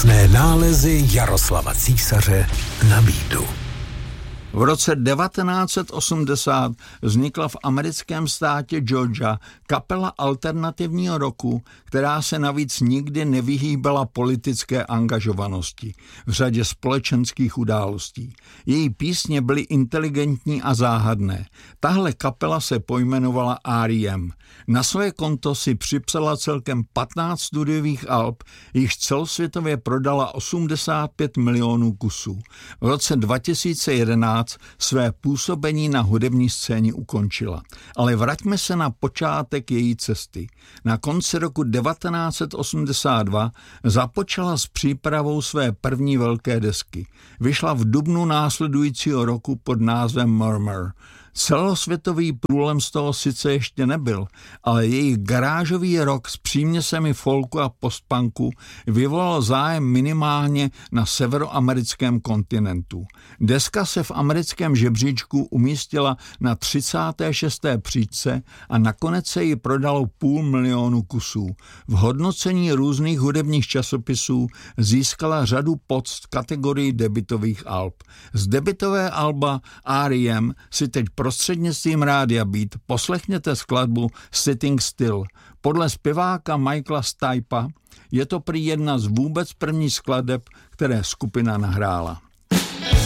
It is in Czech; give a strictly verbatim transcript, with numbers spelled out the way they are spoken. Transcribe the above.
Vzácné nálezy Jaroslava Císaře na beatu. V roce devatenáct set osmdesát vznikla v americkém státě Georgia kapela alternativního roku, která se navíc nikdy nevyhýbala politické angažovanosti v řadě společenských událostí. Její písně byly inteligentní a záhadné. Tahle kapela se pojmenovala R E M. Na své konto si připsala celkem patnáct studiových alb, jichž celosvětově prodala osmdesát pět milionů kusů. V roce dva tisíce jedenáct své působení na hudební scéně ukončila. Ale vraťme se na počátek její cesty. Na konci roku devatenáct set osmdesát dva započala s přípravou své první velké desky. Vyšla v dubnu následujícího roku pod názvem Murmur. Celosvětový průlom z toho sice ještě nebyl, ale jejich garážový rock s příměsemi folku a postpunku vyvolal zájem minimálně na severoamerickém kontinentu. Deska se v americkém žebříčku umístila na třicáté šesté příčce a nakonec se jí prodalo půl milionu kusů. V hodnocení různých hudebních časopisů získala řadu poct v kategorii debutových alb. Z debutové alba R E M si teď prostřednictvím Rádia Beat poslechněte skladbu Sitting Still. Podle zpěváka Michaela Stipe'a je to prý jedna z vůbec prvních skladeb, které skupina nahrála.